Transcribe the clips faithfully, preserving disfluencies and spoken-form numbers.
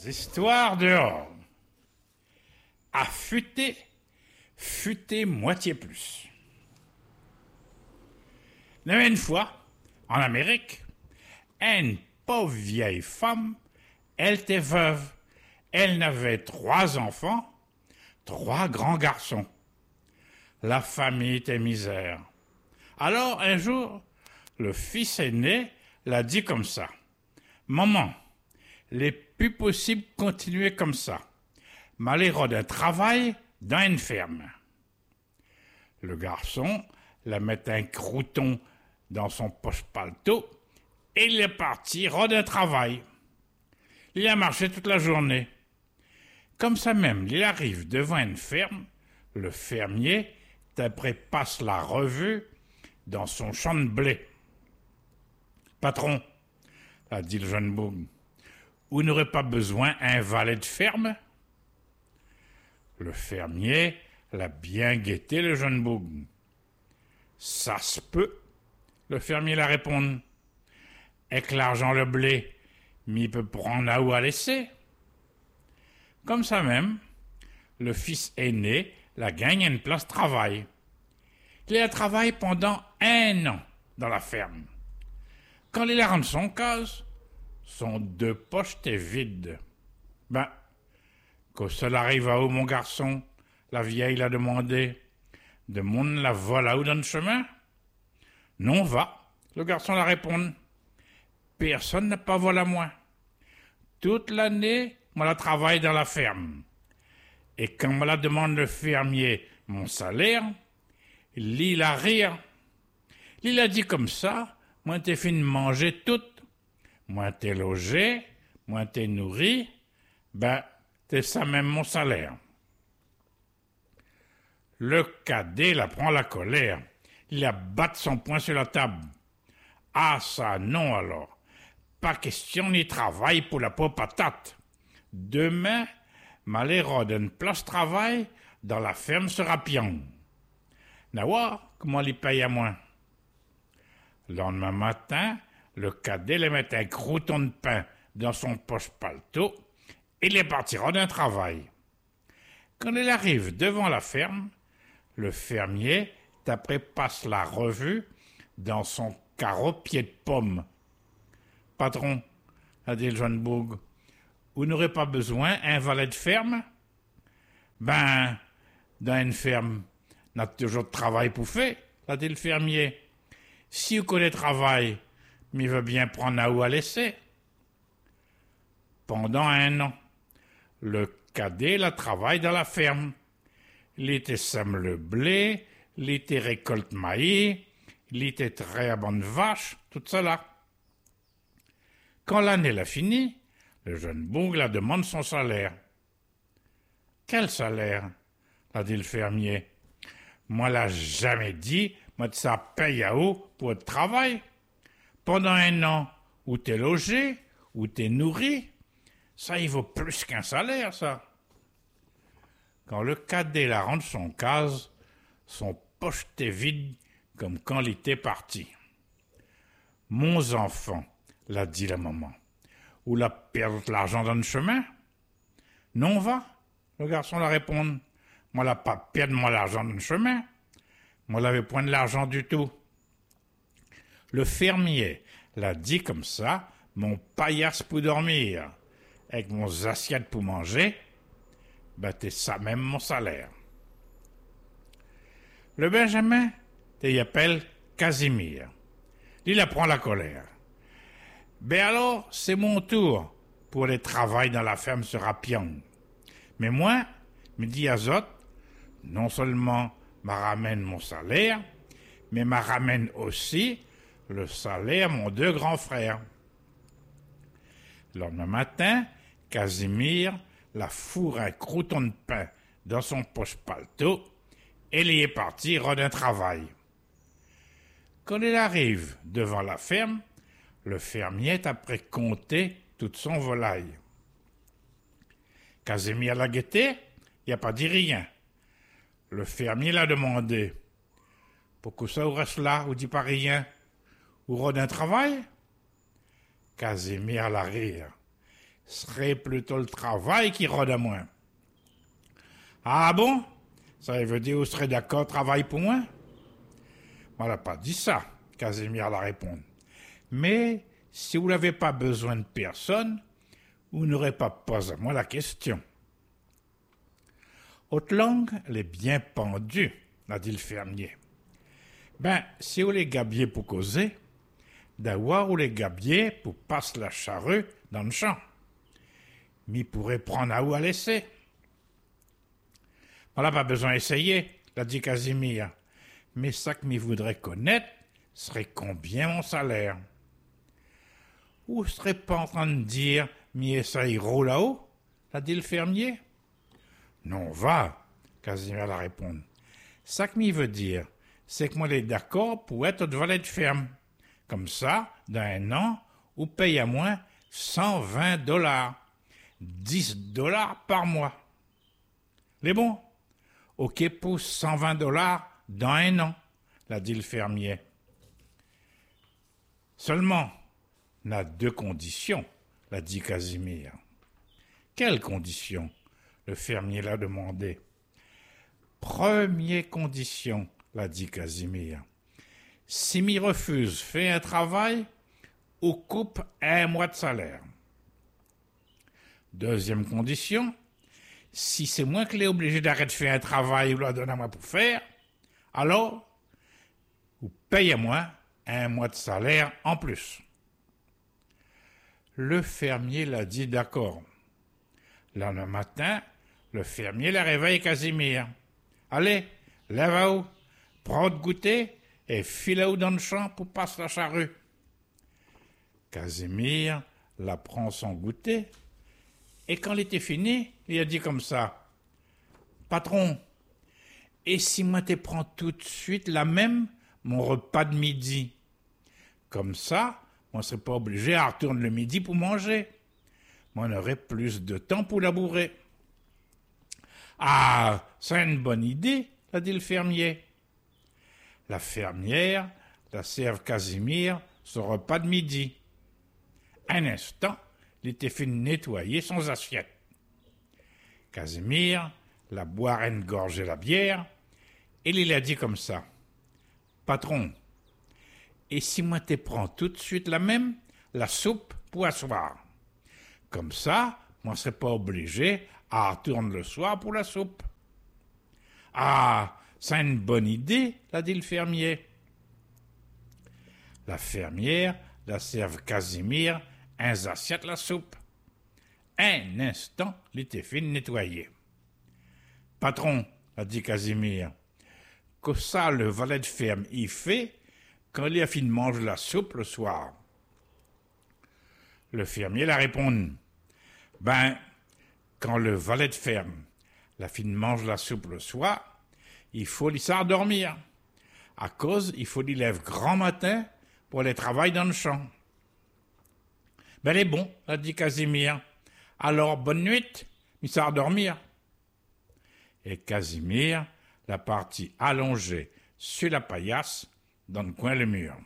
histoires dehors. Affûter, futer moitié plus. Il y avait une fois, en Amérique, une pauvre vieille femme, elle était veuve. Elle n'avait trois enfants, trois grands garçons. La famille était misère. Alors, un jour, le fils aîné l'a dit comme ça. « Maman, il n'est plus possible de continuer comme ça. M'aller d'un travail dans une ferme. » Le garçon la met un crouton dans son poche-paletot et il est parti rôde un travail. Il a marché toute la journée. Comme ça même, il arrive devant une ferme, le fermier, d'après passe la revue dans son champ de blé. « Patron, » a dit le jeune boug, « vous n'aurez pas besoin d'un valet de ferme ?» Le fermier l'a bien guetté, le jeune boug. « Ça se peut, » le fermier l'a répondu. « Avec l'argent le blé, mais il peut prendre à où à laisser. » Comme ça même, le fils aîné la gagne une place de travail. Il a travaillé pendant un an dans la ferme. Quand il rentre son case, son deux poches étaient vides. Ben, que cela arrive à où, mon garçon? La vieille l'a demandé. De monde la vole à où dans le chemin? Non, va, le garçon l'a répondu. Personne n'a pas volé à moi. Toute l'année, moi la travaille dans la ferme. Et quand me la demande le fermier mon salaire, il a rire. Il a dit comme ça, moi t'es fini de manger tout. Moi t'es logé, moi t'es nourri, ben t'es ça même mon salaire. Le cadet la prend la colère. Il a battu son poing sur la table. Ah ça non alors. Pas question ni travail pour la pauvre patate. Demain, m'aller d'une place de travail dans la ferme sera pion. Nawa, comment il paye à moi? Le lendemain matin, le cadet le met un crouton de pain dans son poche-paletot et il est parti d'un travail. Quand il arrive devant la ferme, le fermier d'après passe la revue dans son carreau pied de pomme. « Patron, » a dit le jeune boug, « vous n'aurez pas besoin d'un valet de ferme? » Ben, dans une ferme, on a toujours de travail pour faire, a dit le fermier. Si vous connaissez travail, mais il veut bien prendre à où à laisser. Pendant un an, le cadet la travaille dans la ferme. L'été sème le blé, l'été récolte maïs, l'été traite à bonne vache, tout cela. Quand l'année l'a fini, le jeune boug la demande son salaire. « Quel salaire ?» a dit le fermier. « Moi l'a jamais dit, moi ça paye à où pour le travail. Pendant un an, où t'es logé, où t'es nourri, ça y vaut plus qu'un salaire, ça. » Quand le cadet la rentre son case, son poche était vide comme quand il était parti. « Mon enfant, » l'a dit la maman, « ou la perdre l'argent dans le chemin? » Non, va, le garçon l'a répondu. « Moi, la pas perdre moi l'argent dans le chemin. Moi, l'avais point de l'argent du tout. » Le fermier l'a dit comme ça, mon paillasse pour dormir, avec mon assiette pour manger, ben t'es ça même mon salaire. Le Benjamin, t'y appelle Casimir. Il apprend la colère. Ben alors, c'est mon tour pour aller travailler dans la ferme sur Rapion. Mais moi, me dit Azote, non seulement m'a ramène mon salaire, mais m'a ramène aussi le salaire de mon deux grands frères. Le lendemain matin, Casimir la fourre un crouton de pain dans son poche-paletot et il est parti rôde un travail. Quand il arrive devant la ferme, le fermier est après compter toute son volaille. Casimir l'a guetté, il n'a pas dit rien. Le fermier l'a demandé. « Pourquoi ça vous reste là, vous dit pas rien? Vous rôde un travail? » Casimir l'a rire. serait plutôt le travail qui rôde à moins. Ah bon? Ça veut dire que vous serez d'accord travail pour moi? On n'a pas dit ça, Casimir la répond. Mais si vous n'avez pas besoin de personne, vous n'aurez pas posé à moi la question. Votre langue, elle est bien pendue, a dit le fermier. Ben, si vous les gabiez pour causer, d'avoir vous les gabiez pour passer la charrue dans le champ. Mais pourrait prendre à où à laisser. On n'a pas besoin d'essayer, l'a dit Casimir. Mais ça que m'y voudrait connaître serait combien mon salaire. Vous ne serez pas en train de dire m'y essayeront là-haut, l'a dit le fermier. Non, va, Casimir la répond. Ça que m'y veut dire, c'est que moi les d'accord pour être de valet de ferme. Comme ça, dans un an, vous payez à moins cent vingt dollars. dix dollars par mois. Les bons? Ok pour cent vingt dollars dans un an, l'a dit le fermier. Seulement, on a deux conditions, l'a dit Casimir. Quelles conditions? Le fermier l'a demandé. Première condition, l'a dit Casimir. Si m'y refuse fait un travail, ou coupe un mois de salaire. Deuxième condition, si c'est moi qui l'ai obligé d'arrêter de faire un travail ou la donne à moi pour faire, alors, vous payez-moi un mois de salaire en plus. Le fermier l'a dit d'accord. Le lendemain matin, le fermier la réveille Casimir. Allez, lève-vous, prends de goûter et file-vous dans le champ pour passer la charrue. Casimir la prend son goûter et quand il était fini, il a dit comme ça. Patron, et si moi te prends tout de suite la même, mon repas de midi? Comme ça, on ne serait pas obligé à retourner le midi pour manger. On aurait plus de temps pour labourer. Ah, c'est une bonne idée, a dit le fermier. La fermière la serve Casimir son repas de midi. Un instant, il était fait nettoyer son assiette. Casimir la boire une gorgée la bière et il a dit comme ça. Patron, et si moi te prends tout de suite la même, la soupe pour asseoir. Comme ça, moi ne serais pas obligé à retourner le soir pour la soupe. Ah, c'est une bonne idée, l'a dit le fermier. La fermière la serve Casimir un assiette la soupe. Un instant, il était fait nettoyer. Patron, a dit Casimir, que ça le valet de ferme y fait quand il a fini de manger la soupe le soir. Le fermier la répond, ben, quand le valet de ferme la fini de manger la soupe le soir, il faut l'y s'endormir. À cause, il faut l'y lève grand matin pour aller travailler dans le champ. Ben, elle est bon, a dit Casimir. Alors, bonne nuit, il s'endormir. Et Casimir la partie allongée sur la paillasse dans le coin le mur.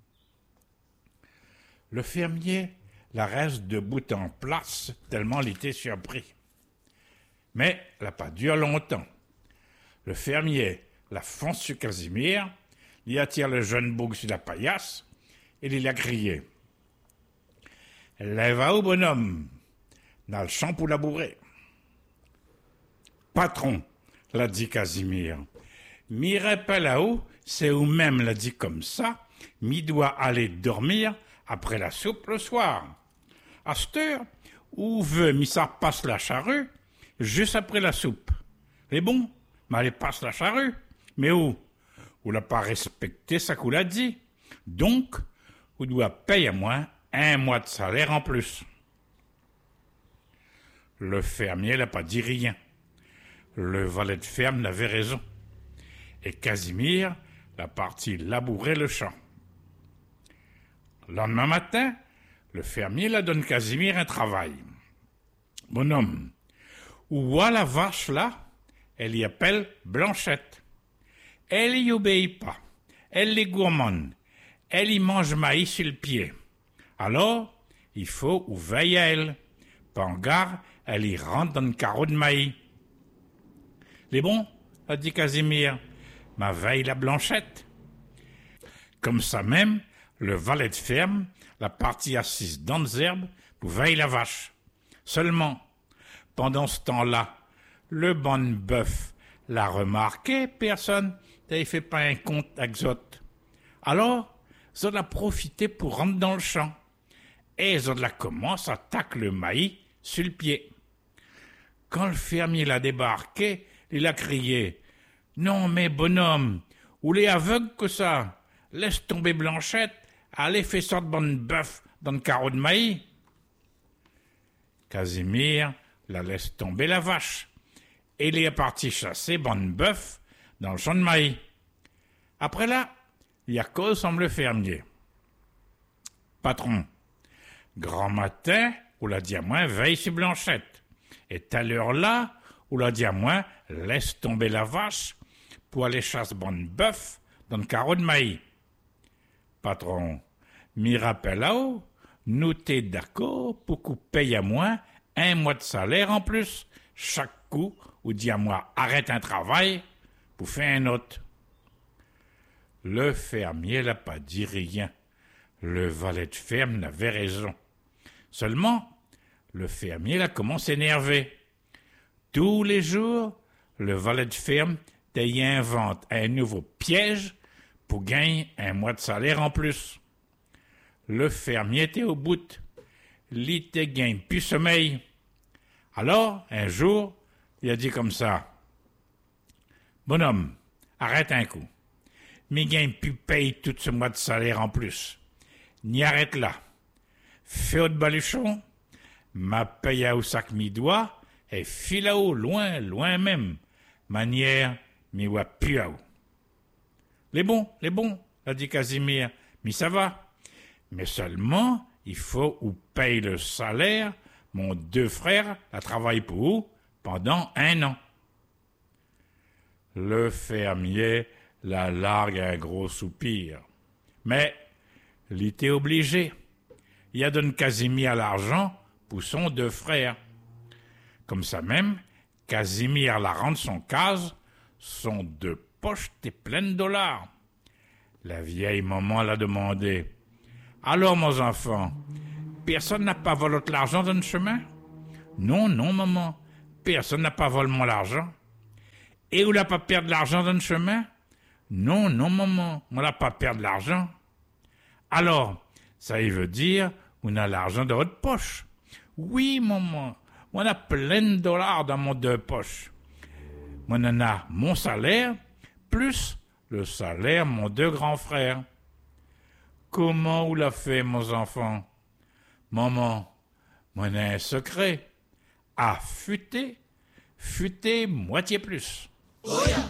Le fermier la reste debout en place tellement il était surpris. Mais elle n'a pas duré longtemps. Le fermier la fonce sur Casimir, il attire le jeune bouc sur la paillasse et il a crié. Lève-vous, bonhomme, dans le champ pour labourer. Patron, l'a dit Casimir, m'irai pas là-haut, c'est vous-même l'a dit comme ça, m'y doit aller dormir après la soupe le soir. À cette heure, où veut m'y ça passe la charrue, juste après la soupe. C'est bon, m'allez passe la charrue, mais où? Vous n'a pas respecté ça qu'on l'a dit. Donc, vous doit payer à moi un mois de salaire en plus. Le fermier n'a pas dit rien. Le valet de ferme n'avait raison. Et Casimir la partie labourer le champ. Le lendemain matin, le fermier la donne Casimir un travail. Bonhomme, où voit la vache là, elle y appelle Blanchette. Elle y obéit pas. Elle est gourmande. Elle y mange maïs sur le pied. Alors, il faut ou veiller à elle. Pas en gare, elle y rentre dans le carreau de maïs. Les bons, a dit Casimir, ma veille la Blanchette. Comme ça même, le valet de ferme, la partie assise dans les herbes, pour veille la vache. Seulement, pendant ce temps-là, le bon bœuf l'a remarqué, personne n'avait fait pas un compte avec Zot. Alors, Zot a profité pour rentrer dans le champ. Et Zot la commence à tac le maïs sur le pied. Quand le fermier l'a débarqué, il a crié « Non mais bonhomme, ou les aveugles que ça, laisse tomber Blanchette, allez fais sorte bonne bœuf dans le carreau de maïs. » Casimir la laisse tomber la vache, et il est parti chasser bonne bœuf dans le champ de maïs. Après là, il y a cause semble le fermier. Patron, grand matin, on l'a dit à moi, veille sur Blanchette. Et à l'heure-là, on l'a dit à moi, laisse tomber la vache pour aller chasser bonne bœuf dans le carreau de maïs. Patron, m'y rappelle là-haut, nous t'es d'accord pour qu'on paye à moi un mois de salaire en plus, chaque coup, ou dit à moi, arrête un travail pour faire un autre. Le fermier n'a pas dit rien. Le valet de ferme n'avait raison. Seulement, le fermier là commence à s'énerver. Tous les jours, le valet de ferme y invente un nouveau piège pour gagner un mois de salaire en plus. Le fermier était au bout. Il était gagne plus sommeil. Alors, un jour, il a dit comme ça. Bonhomme, arrête un coup. Mais gagne plus paye tout ce mois de salaire en plus. N'y arrête là. Fais au baluchon, ma paye à où sac mi doigt, et file à haut, loin, loin même. Manière, mi wa plus à haut. Les bons, les bons, a dit Casimir, mais ça va. Mais seulement, il faut ou paye le salaire, mon deux frères a travaillé pour vous pendant un an. Le fermier la largue un gros soupir. Mais, il était obligé. Il a donné Casimir l'argent pour son deux frères. Comme ça même, Casimir la rend son case, son deux poches étaient pleines de dollars. La vieille maman l'a demandé. Alors, mes enfants, personne n'a pas volé l'argent dans le chemin? Non, non, maman, personne n'a pas volé mon argent. Et vous n'a pas perdu l'argent dans le chemin? Non, non, maman, on n'a pas perdu l'argent. Alors, ça y veut dire, on a l'argent dans votre poche. Oui, maman, on a plein de dollars dans mon deux poches. On en a mon salaire, plus le salaire de mon deux grands frères. Comment vous l'a fait, mes enfants? Maman, on a un secret. À futer, futer moitié plus. Oh yeah.